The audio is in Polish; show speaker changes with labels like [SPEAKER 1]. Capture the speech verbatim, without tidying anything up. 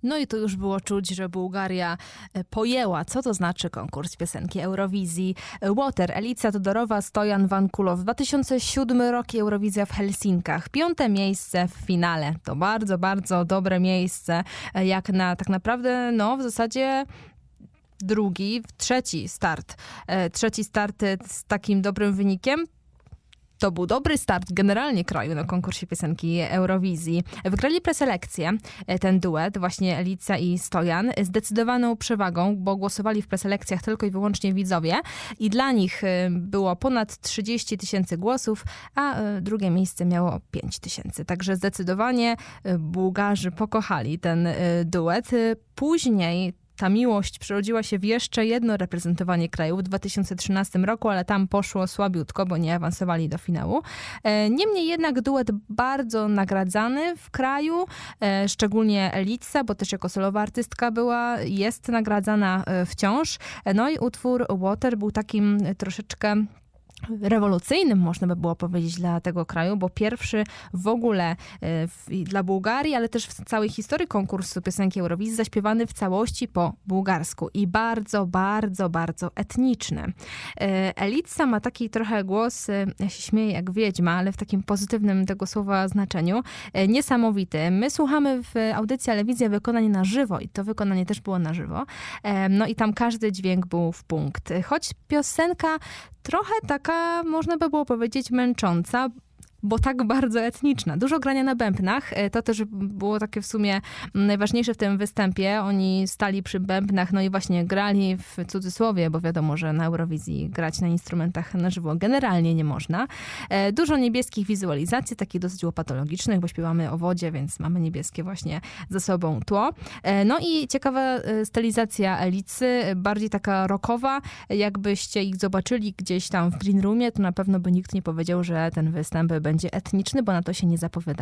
[SPEAKER 1] No i to już było czuć, że Bułgaria pojęła, co to znaczy konkurs piosenki Eurowizji. Water, Alicja Todorowa, Stojan Vankulow. dwa tysiące siódmy rok, Eurowizja w Helsinkach. Piąte miejsce w finale. To bardzo, bardzo dobre miejsce, jak na tak naprawdę, no w zasadzie drugi, trzeci start. Trzeci start z takim dobrym wynikiem. To był dobry start generalnie kraju na konkursie piosenki Eurowizji. Wygrali preselekcję, ten duet, właśnie Alicja i Stojan, zdecydowaną przewagą, bo głosowali w preselekcjach tylko i wyłącznie widzowie i dla nich było ponad trzydzieści tysięcy głosów, a drugie miejsce miało pięć tysięcy. Także zdecydowanie Bułgarzy pokochali ten duet. Później ta miłość przerodziła się w jeszcze jedno reprezentowanie kraju w dwa tysiące trzynastym roku, ale tam poszło słabiutko, bo nie awansowali do finału. Niemniej jednak duet bardzo nagradzany w kraju, szczególnie Alicja, bo też jako solowa artystka była, jest nagradzana wciąż. No i utwór Water był takim troszeczkę rewolucyjnym, można by było powiedzieć, dla tego kraju, bo pierwszy w ogóle w, dla Bułgarii, ale też w całej historii konkursu piosenki Eurowizji zaśpiewany w całości po bułgarsku i bardzo, bardzo, bardzo etniczny. Alicja ma taki trochę głos, ja się śmieję jak wiedźma, ale w takim pozytywnym tego słowa znaczeniu, niesamowity. My słuchamy w audycji Elewizja wykonań na żywo i to wykonanie też było na żywo. No i tam każdy dźwięk był w punkt. Choć piosenka trochę taka, można by było powiedzieć, męcząca, bo tak bardzo etniczna. Dużo grania na bębnach. To też było takie w sumie najważniejsze w tym występie. Oni stali przy bębnach, no i właśnie grali w cudzysłowie, bo wiadomo, że na Eurowizji grać na instrumentach na żywo generalnie nie można. Dużo niebieskich wizualizacji, takich dosyć łopatologicznych, bo śpiewamy o wodzie, więc mamy niebieskie właśnie za sobą tło. No i ciekawa stylizacja Alicy, bardziej taka rockowa. Jakbyście ich zobaczyli gdzieś tam w green roomie, to na pewno by nikt nie powiedział, że ten występ będzie etniczny, bo na to się nie zapowiada.